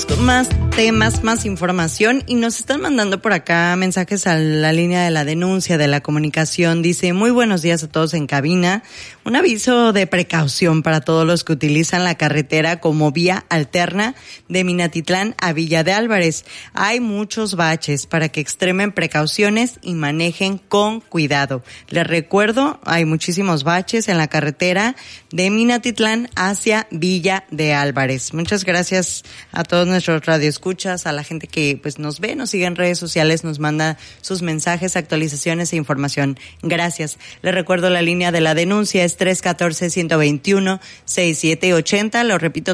con más temas, más información y nos están mandando por acá mensajes a la línea de la denuncia de la comunicación. Dice, muy buenos días a todos en cabina. Un aviso de precaución para todos los que utilizan la carretera como vía alterna de Minatitlán a Villa de Álvarez. Hay muchos baches para que extremen precauciones y manejen con cuidado. Les recuerdo, hay muchísimos baches en la carretera de Minatitlán hacia Villa de Álvarez. Muchas gracias a todos nuestros radioescuchas, a la gente que pues nos ve, nos sigue en redes sociales, nos manda sus mensajes, actualizaciones e información. Gracias. Les recuerdo la línea de la denuncia es 314-121-6780, lo repito,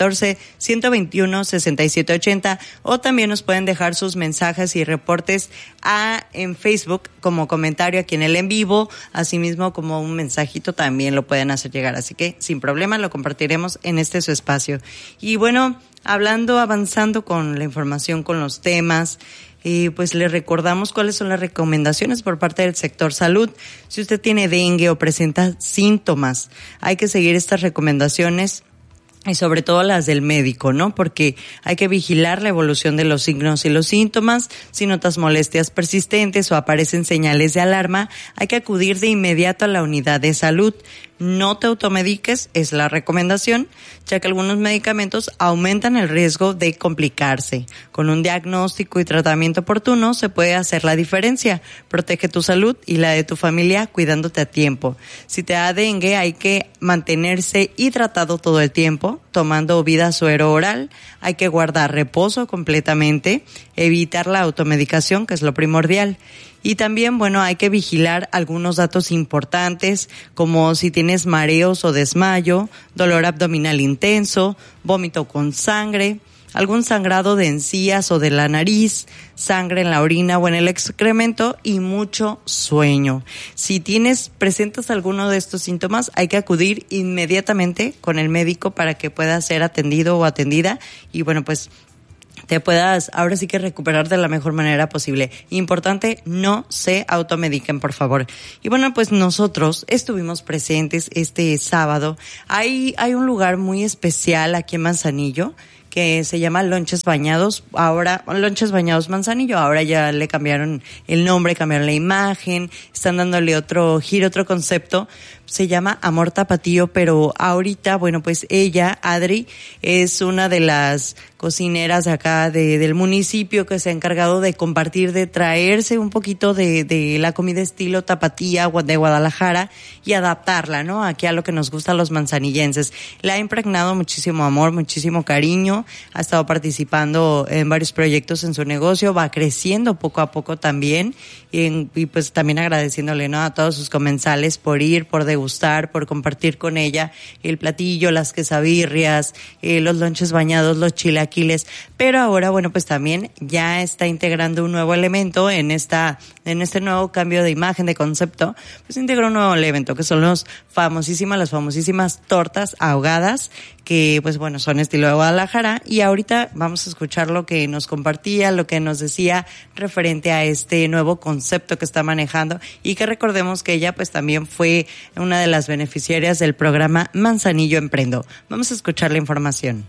314-121-6780, o también nos pueden dejar sus mensajes y reportes en Facebook como comentario aquí en el en vivo, asimismo como un mensajito también lo pueden hacer llegar, así que sin problema lo compartiremos en este su espacio. Y bueno, avanzando con la información, con los temas, pues le recordamos cuáles son las recomendaciones por parte del sector salud. Si usted tiene dengue o presenta síntomas, hay que seguir estas recomendaciones y sobre todo las del médico, ¿no? Porque hay que vigilar la evolución de los signos y los síntomas. Si notas molestias persistentes o aparecen señales de alarma, hay que acudir de inmediato a la unidad de salud. No te automediques, es la recomendación, ya que algunos medicamentos aumentan el riesgo de complicarse. Con un diagnóstico y tratamiento oportuno se puede hacer la diferencia. Protege tu salud y la de tu familia cuidándote a tiempo. Si te da dengue, hay que mantenerse hidratado todo el tiempo, tomando vida suero oral. Hay que guardar reposo completamente, evitar la automedicación, que es lo primordial. Y también, bueno, hay que vigilar algunos datos importantes, como si tienes mareos o desmayo, dolor abdominal intenso, vómito con sangre, algún sangrado de encías o de la nariz, sangre en la orina o en el excremento y mucho sueño. Si presentas alguno de estos síntomas, hay que acudir inmediatamente con el médico para que puedas ser atendido o atendida y bueno, pues te puedas ahora sí que recuperar de la mejor manera posible. Importante, no se automediquen, por favor. Y bueno, pues nosotros estuvimos presentes este sábado. Hay un lugar muy especial aquí en Manzanillo que se llama Lonches Bañados, ahora Lonches Bañados Manzanillo, ahora ya le cambiaron el nombre, cambiaron la imagen, están dándole otro giro, otro concepto, se llama Amor Tapatío, pero ahorita, bueno, pues ella, Adri, es una de las cocineras de acá del municipio que se ha encargado de compartir, de traerse un poquito de la comida estilo tapatía de Guadalajara y adaptarla, ¿no? Aquí a lo que nos gusta a los manzanillenses. Le ha impregnado muchísimo amor, muchísimo cariño, ha estado participando en varios proyectos en su negocio, va creciendo poco a poco también y pues también agradeciéndole, ¿no? A todos sus comensales por ir, por degustar, por compartir con ella el platillo, las quesabirrias, los lonches bañados, los chilaquiles, pero ahora, bueno, pues también ya está integrando un nuevo elemento en este nuevo cambio de imagen, de concepto, pues integra un nuevo elemento que son las famosísimas tortas ahogadas, que pues bueno, son estilo de Guadalajara, y ahorita vamos a escuchar lo que nos compartía, lo que nos decía referente a este nuevo concepto que está manejando, y que recordemos que ella pues también fue una de las beneficiarias del programa Manzanillo Emprendo. Vamos a escuchar la información.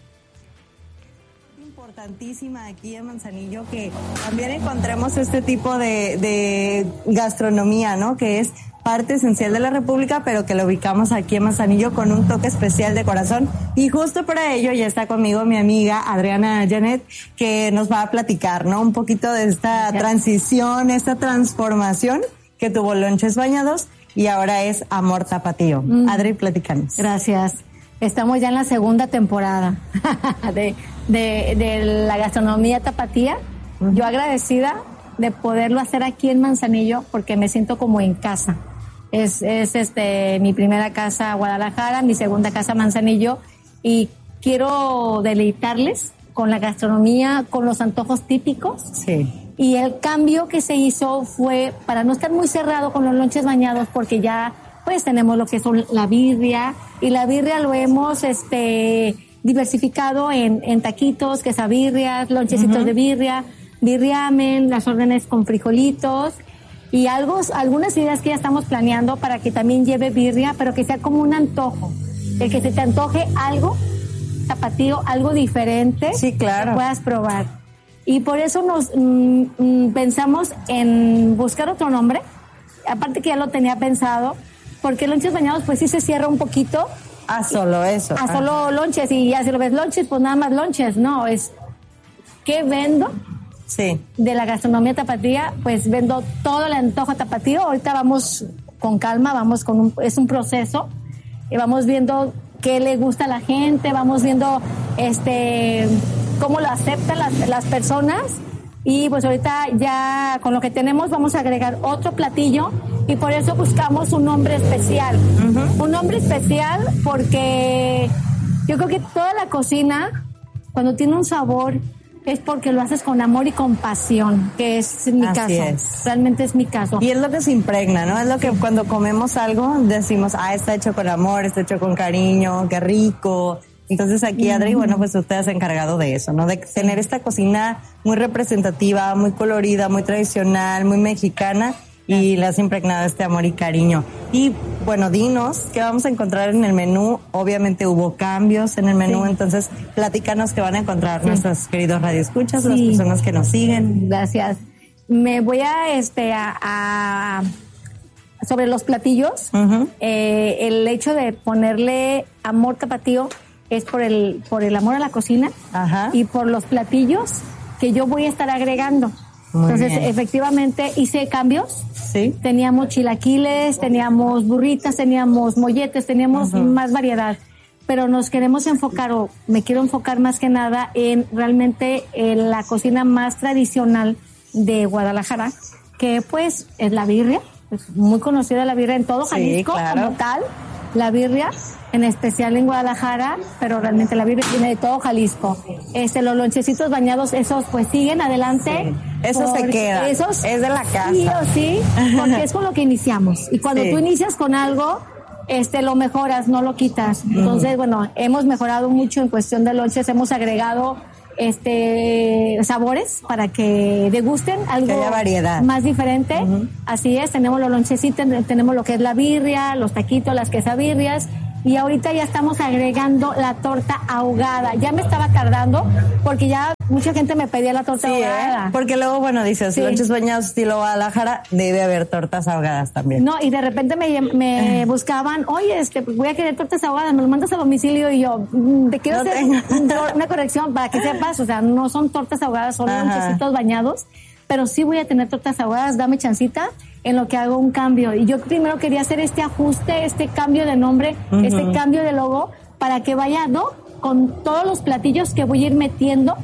Importantísima aquí en Manzanillo que también encontremos este tipo de gastronomía, ¿no? Que es parte esencial de la República, pero que lo ubicamos aquí en Manzanillo con un toque especial de corazón. Y justo para ello ya está conmigo mi amiga Adriana Janet, que nos va a platicar, ¿no? Un poquito de esta transición, esta transformación que tuvo Lonches Bañados y ahora es Amor Tapatío. Adri, platícanos. Gracias. Estamos ya en la segunda temporada de la gastronomía tapatía. Yo agradecida de poderlo hacer aquí en Manzanillo porque me siento como en casa. Es mi primera casa Guadalajara, mi segunda casa Manzanillo, y quiero deleitarles con la gastronomía, con los antojos típicos. Sí. Y el cambio que se hizo fue para no estar muy cerrado con los lonches bañados, porque ya pues tenemos lo que son la birria, y la birria lo hemos diversificado en taquitos, quesabirrias, lonchecitos de birria, birriamen, las órdenes con frijolitos y algunas ideas que ya estamos planeando para que también lleve birria, pero que sea como un antojo. El que se te antoje algo, tapatío, algo diferente. Sí, claro. Que puedas probar. Y por eso nos pensamos en buscar otro nombre. Aparte que ya lo tenía pensado, porque Lonches Bañados pues sí se cierra un poquito. Solo eso. Solo lonches, y ya si lo ves lonches, pues nada más lonches. No, es ¿qué vendo? Sí. De la gastronomía tapatía, pues vendo todo el antojo tapatío. Ahorita vamos con calma, es un proceso, y vamos viendo qué le gusta a la gente, vamos viendo cómo lo aceptan las personas, y pues ahorita ya con lo que tenemos vamos a agregar otro platillo, y por eso buscamos un nombre especial. Un nombre especial porque yo creo que toda la cocina, cuando tiene un sabor, es porque lo haces con amor y con pasión, que es mi caso. Es. Realmente es mi caso. Y es lo que se impregna, ¿no? Es lo que cuando comemos algo decimos, está hecho con amor, está hecho con cariño, qué rico. Entonces aquí, Adri, bueno, pues usted se ha encargado de eso, ¿no? De tener esta cocina muy representativa, muy colorida, muy tradicional, muy mexicana, y le has impregnado este amor y cariño. Y bueno, dinos qué vamos a encontrar en el menú. Obviamente hubo cambios en el menú, entonces platícanos qué van a encontrar nuestros queridos radioescuchas, las personas que nos siguen. Gracias. Me voy a sobre los platillos. El hecho de ponerle amor tapatío es por el amor a la cocina. Y por los platillos que yo voy a estar agregando. Entonces, efectivamente, hice cambios. Sí. Teníamos chilaquiles, teníamos burritas, teníamos molletes, teníamos más variedad. Pero nos queremos enfocar, o me quiero enfocar más que nada en realmente la cocina más tradicional de Guadalajara, que pues es la birria. Es muy conocida la birria en todo Jalisco, como tal. La birria, en especial en Guadalajara, pero realmente la birria viene de todo Jalisco. Los lonchecitos bañados, esos pues siguen adelante. Eso se queda, es de la casa. Sí o sí, porque es con lo que iniciamos. Y cuando tú inicias con algo, lo mejoras, no lo quitas. Entonces, bueno, hemos mejorado mucho en cuestión de lonches, hemos agregado sabores para que degusten algo que haya variedad, más diferente. Así es, tenemos los lonchecitos, tenemos lo que es la birria, los taquitos, las quesabirrias, y ahorita ya estamos agregando la torta ahogada. Ya me estaba tardando porque ya mucha gente me pedía la torta ahogada. Porque luego, bueno, dices, Lonches Bañados estilo Guadalajara, debe haber tortas ahogadas también. No, y de repente me buscaban, oye, voy a querer tortas ahogadas, me lo mandas a domicilio, y yo, te quiero hacer una corrección para que sepas, o sea, no son tortas ahogadas, son lonchecitos bañados, pero sí voy a tener tortas ahogadas, dame chancita en lo que hago un cambio. Y yo primero quería hacer este ajuste, este cambio de nombre, este cambio de logo, para que vaya con todos los platillos que voy a ir metiendo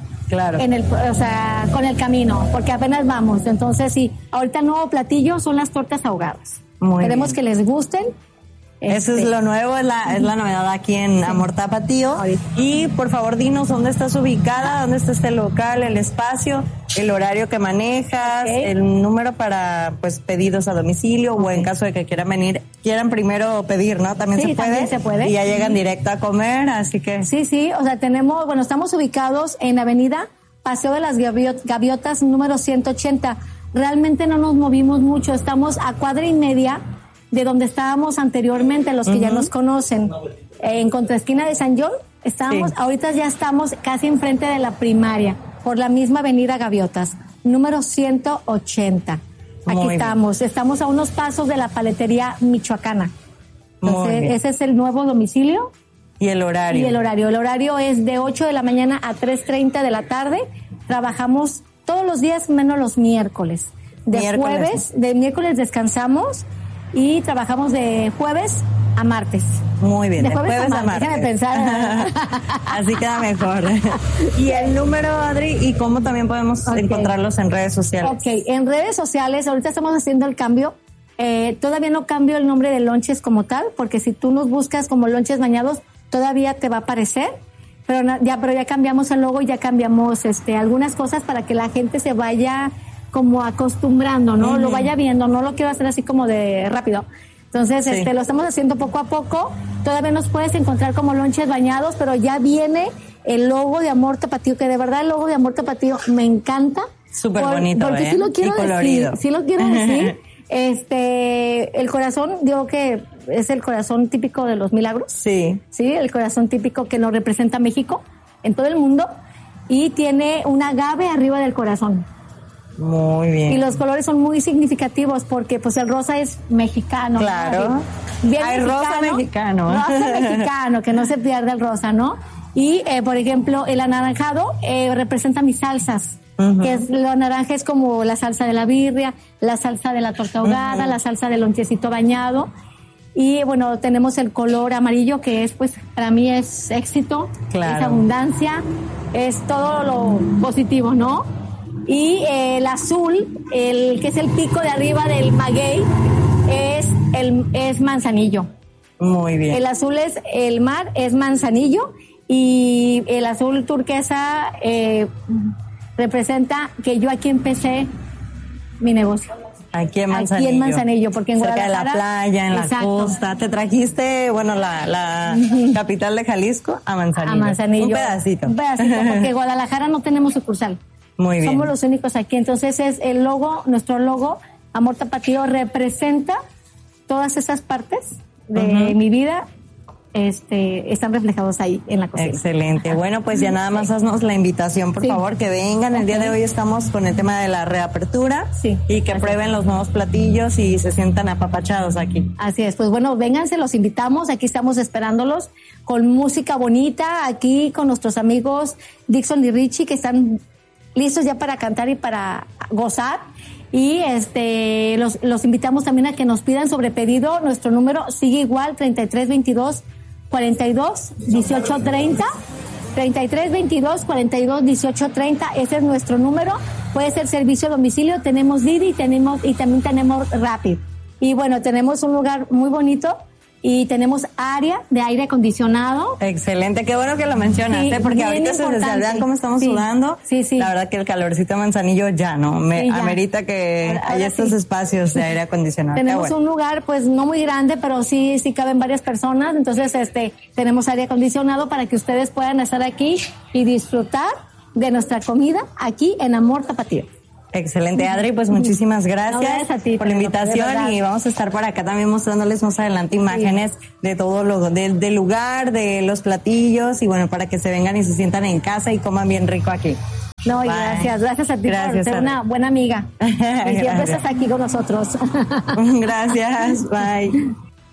con el camino, porque apenas vamos. Entonces, sí, ahorita el nuevo platillo son las tortas ahogadas. Queremos que les gusten. Eso es lo nuevo, es la novedad aquí en Amor Tapatío. Y por favor, dinos dónde estás ubicada, dónde está este local, el espacio, el horario que manejas, el número para pues pedidos a domicilio, o en caso de que quieran primero pedir, ¿no? También se puede. Y ya llegan directo a comer, así que. Sí, o sea, estamos ubicados en Avenida Paseo de las Gaviotas número 180. Realmente no nos movimos mucho, estamos a cuadra y media de donde estábamos anteriormente, los que ya nos conocen, en contraesquina de San John, ahorita ya estamos casi enfrente de la primaria, por la misma avenida Gaviotas, número 180. Aquí estamos a unos pasos de la paletería michoacana. Entonces, ese es el nuevo domicilio. ¿Y el horario? El horario es de 8 de la mañana a 3:30 de la tarde. Trabajamos todos los días menos los miércoles. De miércoles descansamos, y trabajamos de jueves a martes. Muy bien, de jueves a martes. Déjame pensar. Así queda mejor. Y el número, Adri, y cómo también podemos encontrarlos en redes sociales. En redes sociales, ahorita estamos haciendo el cambio. Todavía no cambio el nombre de Lonches como tal, porque si tú nos buscas como Lonches Bañados, todavía te va a aparecer. Pero ya cambiamos el logo y ya cambiamos algunas cosas para que la gente se vaya como acostumbrando, ¿no? Lo vaya viendo, no lo quiero hacer así como de rápido. Entonces, lo estamos haciendo poco a poco. Todavía nos puedes encontrar como Lonches Bañados, pero ya viene el logo de Amor Tapatío, que de verdad el logo de Amor Tapatío me encanta. Súper bonito, porque sí lo quiero decir, el corazón, digo que es el corazón típico de los milagros. Sí. Sí, el corazón típico que nos representa México en todo el mundo. Y tiene un agave arriba del corazón. Muy bien. Y los colores son muy significativos porque pues el rosa es mexicano. Claro. ¿No? Bien Hay rosa mexicano. Rosa mexicano, que no se pierda el rosa, ¿no? Y, por ejemplo, el anaranjado representa mis salsas. Que es, lo naranja es como la salsa de la birria, la salsa de la torta ahogada, la salsa del lonchecito bañado. Y bueno, tenemos el color amarillo que es, pues, para mí es éxito, claro. Es abundancia, es todo lo positivo, ¿no? Y el azul, el que es el pico de arriba del maguey, es Manzanillo. Muy bien. El azul es el mar, es Manzanillo, y el azul turquesa representa que yo aquí empecé mi negocio. Aquí en Manzanillo. Aquí en Manzanillo, porque en cerca Guadalajara. de la playa, en exacto. la costa. Te trajiste, bueno, la capital de Jalisco a Manzanillo. A Manzanillo. Un pedacito. Un pedacito, porque Guadalajara no tenemos sucursal. Muy bien. Somos los únicos aquí. Entonces es el logo, nuestro logo, Amor Tapatío, representa todas esas partes de mi vida. Están reflejados ahí en la cocina. Excelente. Bueno, pues ya nada más haznos la invitación, por favor, que vengan. El día de hoy estamos con el tema de la reapertura y que prueben los nuevos platillos y se sientan apapachados aquí. Así es. Pues bueno, vénganse, los invitamos. Aquí estamos esperándolos con música bonita, aquí con nuestros amigos Dixon y Richie, que están listos ya para cantar y para gozar. Y los invitamos también a que nos pidan sobre pedido. Nuestro número sigue igual, 3322 42 18 30, 3322 42 18 30. Ese es nuestro número. Puede ser servicio a domicilio. Tenemos Didi y también tenemos Rapid. Y bueno, tenemos un lugar muy bonito y tenemos área de aire acondicionado. Excelente, qué bueno que lo mencionas, porque ahorita se vean cómo estamos sudando. Sí. La verdad que el calorcito de Manzanillo ya no, amerita que haya estos espacios de aire acondicionado. Tenemos un lugar pues no muy grande, pero sí caben varias personas, entonces tenemos aire acondicionado para que ustedes puedan estar aquí y disfrutar de nuestra comida aquí en Amor Tapatío. Excelente, Adri, pues muchísimas gracias a ti, por la invitación y vamos a estar por acá también mostrándoles más adelante imágenes de todo del lugar, de los platillos y bueno, para que se vengan y se sientan en casa y coman bien rico aquí. No, y gracias a ti por ser una buena amiga y siempre estás aquí con nosotros. Gracias, bye.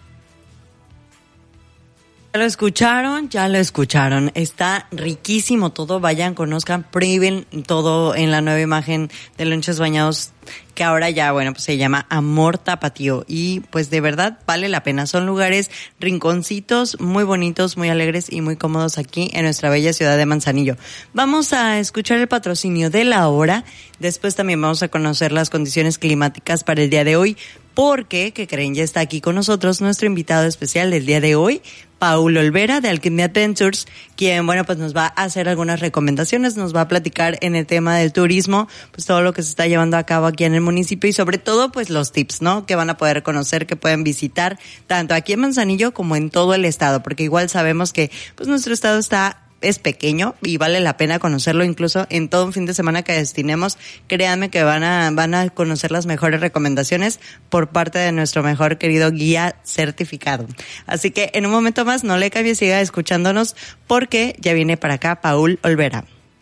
Ya lo escucharon. Está riquísimo todo. Vayan, conozcan, prueben todo en la nueva imagen de Lonches Bañados, que ahora ya, bueno, pues se llama Amor Tapatío. Y pues de verdad vale la pena. Son lugares, rinconcitos muy bonitos, muy alegres y muy cómodos aquí en nuestra bella ciudad de Manzanillo. Vamos a escuchar el patrocinio de la hora. Después también vamos a conocer las condiciones climáticas para el día de hoy. Porque, ¿qué creen? Ya está aquí con nosotros nuestro invitado especial del día de hoy, Paul Olvera de Alchemy Adventures, quien, bueno, pues nos va a hacer algunas recomendaciones, nos va a platicar en el tema del turismo, pues todo lo que se está llevando a cabo aquí en el municipio y sobre todo, pues los tips, ¿no? Que van a poder conocer, que pueden visitar tanto aquí en Manzanillo como en todo el estado, porque igual sabemos que, pues nuestro estado es pequeño y vale la pena conocerlo incluso en todo un fin de semana que destinemos. Créanme que van a conocer las mejores recomendaciones por parte de nuestro mejor querido guía certificado. Así que en un momento más no le cambie, siga escuchándonos porque ya viene para acá Paul Olvera.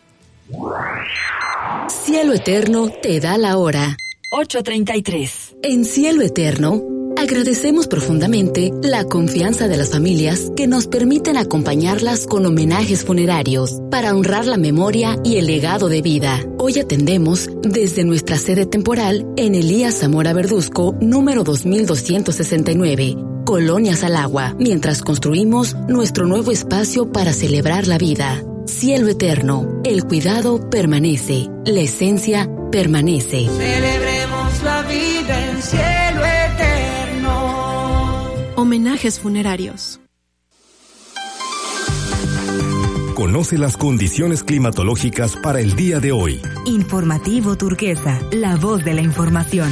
Cielo Eterno te da la hora. 8:33. En Cielo Eterno agradecemos profundamente la confianza de las familias que nos permiten acompañarlas con homenajes funerarios para honrar la memoria y el legado de vida. Hoy atendemos desde nuestra sede temporal en Elías Zamora Verduzco, número 2269, Colonia Salagua, mientras construimos nuestro nuevo espacio para celebrar la vida. Cielo Eterno, el cuidado permanece, la esencia permanece. Celebremos la vida en cielo eterno. Homenajes funerarios. Conoce las condiciones climatológicas para el día de hoy. Informativo Turquesa, la voz de la información.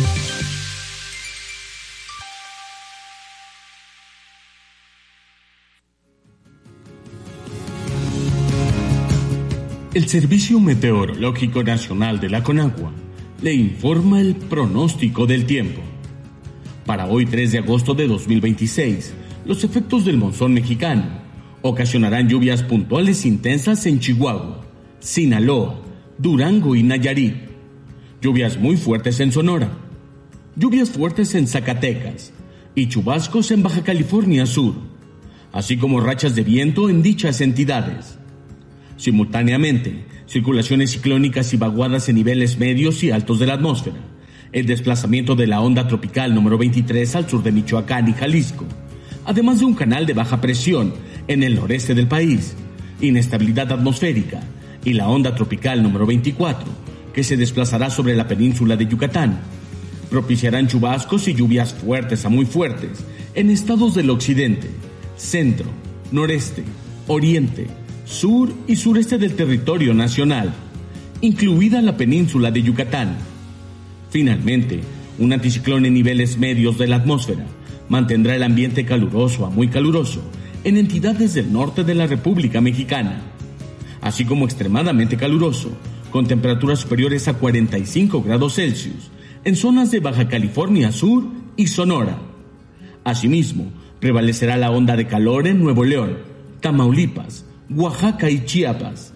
El Servicio Meteorológico Nacional de la Conagua le informa el pronóstico del tiempo. Para hoy 3 de agosto de 2026, los efectos del monzón mexicano ocasionarán lluvias puntuales intensas en Chihuahua, Sinaloa, Durango y Nayarit. Lluvias muy fuertes en Sonora. Lluvias fuertes en Zacatecas y chubascos en Baja California Sur, así como rachas de viento en dichas entidades. Simultáneamente, circulaciones ciclónicas y vaguadas en niveles medios y altos de la atmósfera, el desplazamiento de la onda tropical número 23 al sur de Michoacán y Jalisco, además de un canal de baja presión en el noreste del país, inestabilidad atmosférica y la onda tropical número 24, que se desplazará sobre la península de Yucatán, propiciarán chubascos y lluvias fuertes a muy fuertes en estados del occidente, centro, noreste, oriente, sur y sureste del territorio nacional, incluida la península de Yucatán. Finalmente, un anticiclón en niveles medios de la atmósfera mantendrá el ambiente caluroso a muy caluroso en entidades del norte de la República Mexicana, así como extremadamente caluroso, con temperaturas superiores a 45 grados Celsius, en zonas de Baja California Sur y Sonora. Asimismo, prevalecerá la onda de calor en Nuevo León, Tamaulipas, Oaxaca y Chiapas.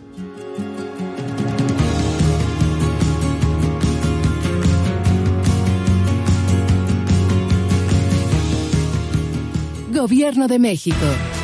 Gobierno de México.